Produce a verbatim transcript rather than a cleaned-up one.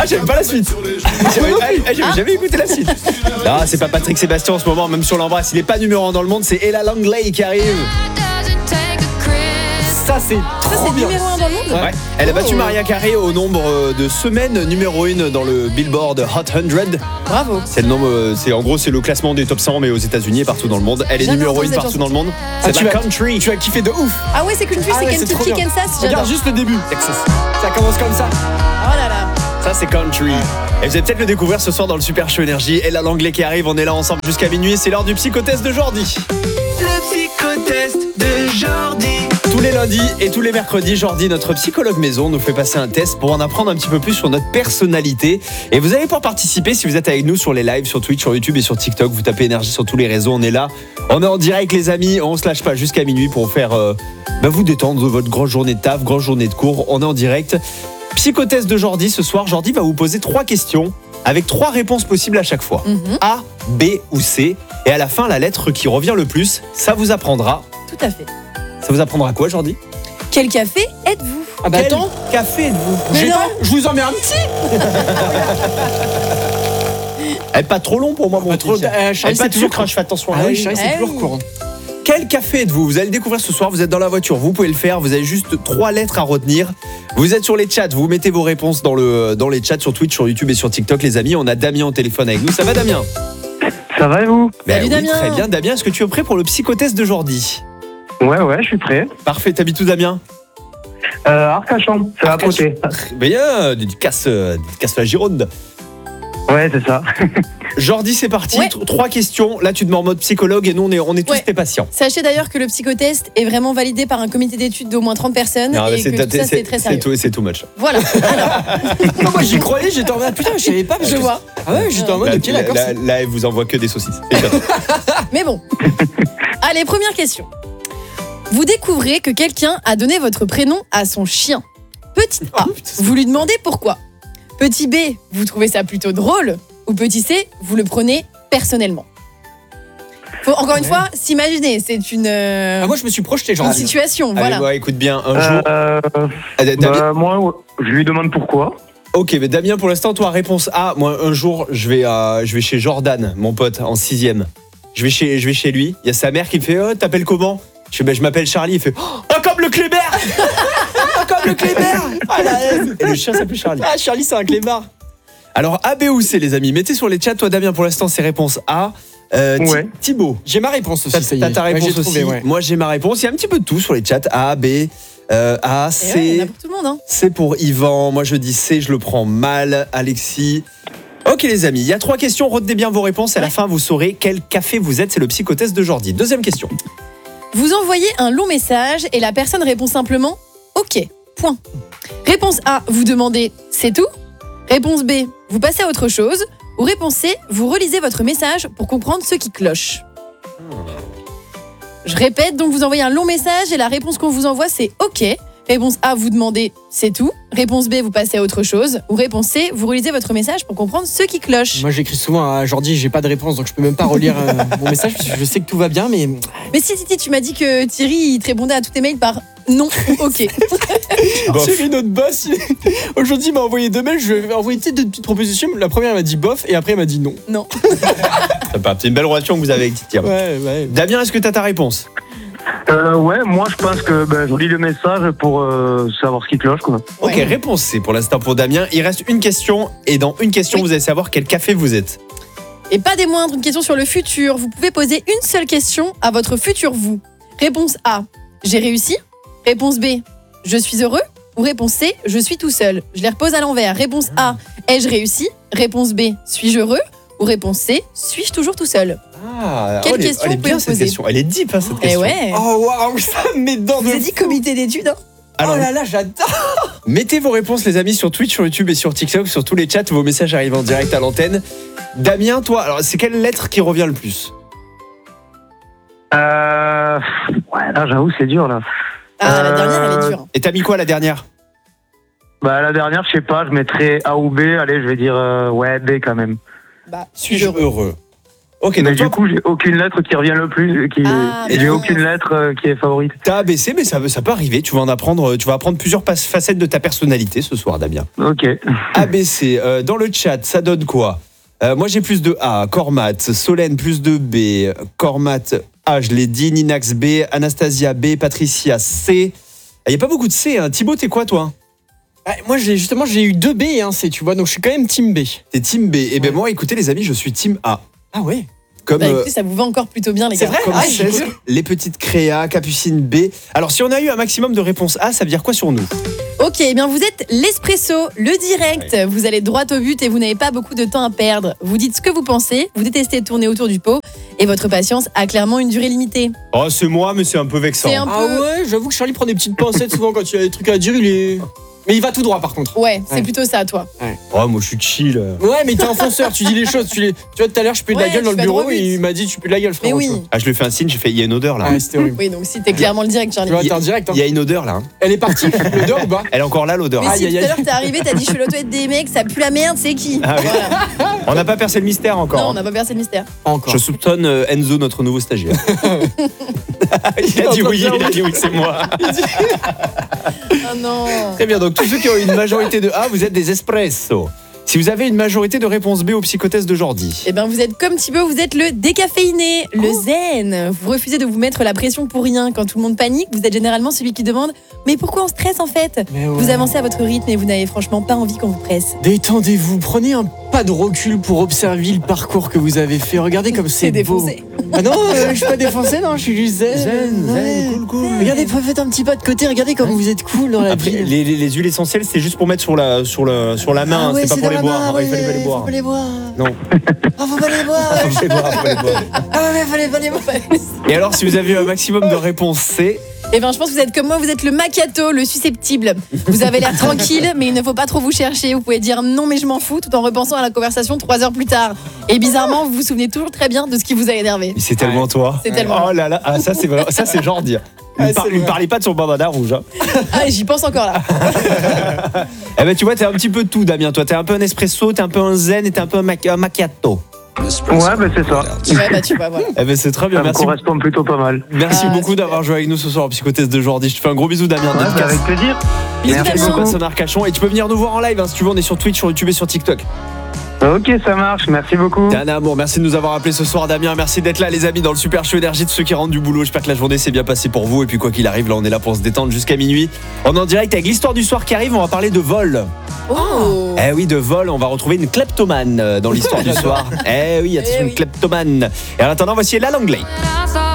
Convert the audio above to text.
Ah, j'avais pas la suite. J'avais, ah, j'avais jamais écouté la suite. Non, c'est pas Patrick Sébastien en ce moment, même si on l'embrasse. Il est pas numéro un dans le monde, c'est Ella Langley qui arrive. Ça, c'est trop Ça, c'est bien. numéro un dans le monde. Ouais. Elle a battu Oh. Mariah Carey au nombre de semaines numéro un dans le Billboard Hot cent. Bravo. C'est le nombre, c'est en gros c'est le classement des top cent mais aux États-Unis et partout dans le monde. Elle est Jamais numéro entendu un cette partout chanson. dans le monde. Ah, C'est tu la vas- country. Tu as kiffé de ouf. Ah ouais, c'est country, Ah c'est ouais, c'est Kentucky, trop bien. Kansas. J'adore. Regarde juste le début. Texas. Ça commence comme ça. Oh là là. Ça c'est country. Et vous allez peut-être le découvrir ce soir dans le Super Show Énergie. Ella Langley qui arrive, on est là ensemble jusqu'à minuit. C'est l'heure du psychotest de Jordi. Le psychotest de Jordi. Tous les lundis et tous les mercredis, Jordi, notre psychologue maison, nous fait passer un test pour en apprendre un petit peu plus sur notre personnalité. Et vous allez pouvoir participer si vous êtes avec nous sur les lives, sur Twitch, sur YouTube et sur TikTok. Vous tapez énergie sur tous les réseaux, on est là. On est en direct les amis, on se lâche pas jusqu'à minuit pour faire euh, bah, vous détendre de votre grosse journée de taf, grosse journée de cours. On est en direct. Psychotest de Jordi ce soir. Jordi va vous poser trois questions avec trois réponses possibles à chaque fois. Mhm. A, B ou C. Et à la fin, la lettre qui revient le plus, ça vous apprendra. Tout à fait. Ça vous apprendra quoi, Jordi? Quel café êtes-vous? Ah bah Quel attends. café êtes-vous? Mais J'ai non. pas- Je vous en mets un petit. Elle est pas trop long pour moi, mon Pas trop. petit. Euh, Elle Charlie, est pas c'est toujours toujours quand je fais attention à Ah elle. oui, Charlie, c'est Eh toujours oui. courant. Quel café êtes-vous? Vous allez le découvrir ce soir, vous êtes dans la voiture, vous pouvez le faire, vous avez juste trois lettres à retenir. Vous êtes sur les chats, vous mettez vos réponses dans, le, dans les chats sur Twitch, sur YouTube et sur TikTok, les amis. On a Damien au téléphone avec nous. Ça va, Damien? Ça va et vous? Ben Salut, oui, Damien. Très bien. Damien, est-ce que tu es prêt pour le psychotest de Jordi? Ouais, ouais, je suis prêt. Parfait, t'habites où, Damien? Euh, Arcachon, c'est à côté. Bien, dédicace, euh, dédicace la Gironde. Ouais, c'est ça. Jordi, c'est parti. Ouais. T- Trois questions. Là, tu te mets en mode psychologue et nous, on est, on est tous Ouais. tes patients. Sachez d'ailleurs que le psychotest est vraiment validé par un comité d'études d'au moins trente personnes Non, mais et que tout ça, c'est c'est- très c'est sérieux. too- c'est too much. Voilà. Non, moi j'y croyais, j'étais en mode putain, je savais pas. parce Je que- vois. Ah ouais, j'étais en mode Là, ok, d'accord. là, c'est- là, elle vous envoie que des saucisses. Et j'adore. Mais bon. Allez, première question. Vous découvrez que quelqu'un a donné votre prénom à son chien. Petit A, vous lui demandez pourquoi. Petit B, vous trouvez ça plutôt drôle. Ou petit C, vous le prenez personnellement. Faut encore une Ouais. fois s'imaginer, c'est une, euh, Ah, moi je me suis projeté, genre. une situation. Allez, Voilà. ouais, écoute bien, un jour. Euh, Ah, Damien- bah, moi, ouais, je lui demande pourquoi. Ok, mais Damien, pour l'instant, toi, réponse A. Moi, un jour, je vais, euh, je vais chez Jordan, mon pote, en sixième. Je vais chez, je vais chez lui. Il y a sa mère qui me fait oh, t'appelles comment? Je fais ben, je m'appelle Charlie. Il fait oh, comme le Kléber. Oh, comme le Kléber. Ah, la haine. Et le chien s'appelle Charlie. Ah, Charlie, c'est un clébard. Alors, A, B ou C, les amis? Mettez sur les chats. Toi, Damien, pour l'instant, c'est réponse A. Euh, Thi- Ouais. Thibaut, J'ai ma réponse aussi. t'as ça y est. t'as ta Ouais, réponse j'ai trouvé, aussi. ouais. Moi, j'ai ma réponse. Il y a un petit peu de tout sur les chats. A, B, euh, A, Et ouais, il y en C. a pour tout le monde. Hein. C'est pour Yvan. Moi, je dis C, je le prends mal. Alexis. Ok, les amis, il y a trois questions. Retenez bien vos réponses. À la Ouais. fin, vous saurez quel café vous êtes. C'est le psychotest de Jordi. Deuxième question. Vous envoyez un long message et la personne répond simplement OK. Point. Réponse A, vous demandez c'est tout. Réponse B, vous passez à autre chose. Ou réponse C, vous relisez votre message pour comprendre ce qui cloche. Je répète, donc vous envoyez un long message et la réponse qu'on vous envoie c'est OK. Réponse A, vous demandez c'est tout. Réponse B, vous passez à autre chose. Ou réponse C, vous relisez votre message pour comprendre ce qui cloche. Moi j'écris souvent à Jordi, j'ai pas de réponse donc je peux même pas relire euh, mon message parce que je sais que tout va bien mais Mais si, si, si, tu m'as dit que Thierry il te répondait à tous tes mails par non ou OK. Bof. Thierry notre boss il- aujourd'hui il m'a envoyé deux mails, je lui ai envoyé tu sais, deux petites propositions, la première elle m'a dit bof et après elle m'a dit non. Non. C'est une belle relation que vous avez avec Titi. Ouais ouais. Damien, est-ce que tu as ta réponse? Euh, ouais, moi, je pense que ben, je lis le message pour euh, savoir ce qui cloche, quoi. Ok, Ouais. réponse C pour l'instant pour Damien. Il reste une question et dans une question, Oui. vous allez savoir quel café vous êtes. Et pas des moindres, une question sur le futur. Vous pouvez poser une seule question à votre futur vous. Réponse A, j'ai réussi. Réponse B, je suis heureux. Ou réponse C, je suis tout seul. Je les repose à l'envers. Réponse A, ai-je réussi? Réponse B, suis-je heureux? Ou réponse C, suis-je toujours tout seul? Ah, Quelle elle est- question elle est vous pouvez bien me cette poser question. Elle est deep hein, cette Eh question. ouais. Oh waouh, ça me met dedans Vous de avez dit fou. comité d'études, hein? Alors, Oh là là, j'adore. mettez vos réponses les amis sur Twitch, sur YouTube et sur TikTok, sur tous les chats. Vos messages arrivent en direct à l'antenne. Damien, toi, alors c'est quelle lettre qui revient le plus? Euh, ouais, là, j'avoue, c'est dur, là. Ah, la Euh, dernière, elle est dure. Et t'as mis quoi la dernière? Bah, la dernière, je sais pas, je mettrais A ou B. Allez, je vais dire, euh, ouais, B quand même. Bah, Suis-je heureux? Ok, Mais donc du toi, coup, j'ai aucune lettre qui revient le plus. Qui... Ah, j'ai d'accord. aucune lettre euh, qui est favorite. t'as A B C, mais ça, ça peut arriver. Tu vas en apprendre, tu vas apprendre plusieurs pas- facettes de ta personnalité ce soir, Damien. Ok. A B C, euh, dans le chat, ça donne quoi? Euh, Moi, j'ai plus de A, Cormat, Solène plus de B, Cormat A, je l'ai dit, Ninax B, Anastasia B, Patricia C. Il n'y a pas beaucoup de C, hein. Thibaut, t'es quoi, toi? Ah, moi, j'ai, justement, j'ai eu deux B et un C, tu vois, donc je suis quand même team B. T'es team B. Eh bien, Ouais. moi, écoutez, les amis, je suis team A. Ah ouais. Comme, Bah, euh, écoutez, ça vous va encore plutôt bien, les C'est gars. vrai comme Ah, seize, j'ai- les petites créas, Capucine B. Alors, si on a eu un maximum de réponses A, ça veut dire quoi sur nous? Ok, eh bien vous êtes l'espresso, le direct. Vous allez droit au but et vous n'avez pas beaucoup de temps à perdre. Vous dites ce que vous pensez, vous détestez tourner autour du pot et votre patience a clairement une durée limitée. Oh, c'est moi, mais c'est un peu vexant. C'est un Ah peu. ouais, j'avoue que Charlie prend des petites pincettes souvent quand il a des trucs à dire, il est. Mais il va tout droit par contre. Ouais, c'est Ouais. plutôt ça, toi. Oh, moi, je suis chill. Ouais, mais t'es un fonceur, tu dis les choses. Tu, les... tu vois, tout à l'heure, je pue de la Ouais, gueule dans tu le vas droit bureau au but. et il m'a dit tu pues de la gueule, Mais frère. oui. Ah, je lui fais un signe, j'ai fait, il y a une odeur là. Ouais, c'était horrible. Oui, donc si t'es clairement le direct, Charlie. Tu vois, t'es en direct. Hein. Il y a une odeur là. hein. Elle est partie, l'odeur ou pas? Elle est encore là, l'odeur. Mais Aïe, si aïe, tout à aïe. l'heure t'es arrivé, t'as dit je suis l'auto-aide des mecs, ça pue la merde, c'est qui? Ah oui. Voilà. On n'a pas percé le mystère encore. Non, on hein. n'a pas percé le mystère. Encore. Je soupçonne euh, Enzo, notre nouveau stagiaire. il a dit oui, il a dit oui, c'est moi. Oh non. Très bien, donc tous ceux qui ont une majorité de A, vous êtes des espresso. Si vous avez une majorité de réponse B au psychotest de Jordi. Eh ben vous êtes comme Thibaut, vous êtes le décaféiné, le zen. Vous refusez de vous mettre la pression pour rien. Quand tout le monde panique, vous êtes généralement celui qui demande « Mais pourquoi on stresse en fait ?» Mais ouais. Vous avancez à votre rythme et vous n'avez franchement pas envie qu'on vous presse. Détendez-vous, prenez un pas de recul pour observer le parcours que vous avez fait. Regardez comme c'est C'est beau. défoncé. Ah non, euh, je suis pas défoncé, non, je suis juste zen. Zen, zen, Ouais. cool, cool. Regardez, faites un petit pas de côté, regardez comme vous êtes cool dans la Après, vie. les, les- les huiles essentielles, c'est juste pour mettre sur la, sur le, sur la main, Ah hein, ouais, c'est pas pour dans les la boire. main, Ah, il fallait ouais, pas les boire. Faut pas les boire. Non, Ah, faut pas les boire. faut pas les boire, faut pas les boire. Ah ouais, fallait pas les boire. Et alors, si vous avez un maximum de réponses C, Eh ben je pense que vous êtes comme moi, vous êtes le macchiato, le susceptible. Vous avez l'air tranquille, mais il ne faut pas trop vous chercher. Vous pouvez dire non mais je m'en fous tout en repensant à la conversation trois heures plus tard. Et bizarrement, vous vous souvenez toujours très bien de ce qui vous a énervé. c'est tellement toi. C'est tellement. Oh là là, ah, ça c'est vrai, ça c'est Jordi. Ne Ah, par- c'est lui vrai. parlez pas de son bandana rouge. hein. Ah, j'y pense encore là. Eh ben tu vois, t'es un petit peu de tout, Damien. Toi, t'es un peu un espresso, t'es un peu un zen et t'es un peu un, mac- un macchiato. Ouais, bah c'est ça. Ouais, bah tu vois, voilà. Eh ben c'est très bien. Ça me Merci, correspond plutôt pas mal. merci Ah, beaucoup super. d'avoir joué avec nous ce soir au psychotest de Jordi. Je te fais un gros bisou, Damien. Ouais, bah, Dédicace. avec plaisir. Bisous, Merci Damien. beaucoup. Vincent Arcachon. Et tu peux venir nous voir en live hein, si tu veux. On est sur Twitch, sur YouTube et sur TikTok. Ok, ça marche. Merci beaucoup. T'es un amour. Merci de nous avoir appelé ce soir, Damien. Merci d'être là, les amis, dans le super show énergie de ceux qui rentrent du boulot. J'espère que la journée s'est bien passée pour vous. Et puis, quoi qu'il arrive, là, on est là pour se détendre jusqu'à minuit. On est en direct avec l'histoire du soir qui arrive. On va parler de vol. Oh. Eh oui, de vol. On va retrouver une kleptomane euh, dans l'histoire du soir. Eh oui, attention, Eh une oui. kleptomane. Et en attendant, voici La Langlais. I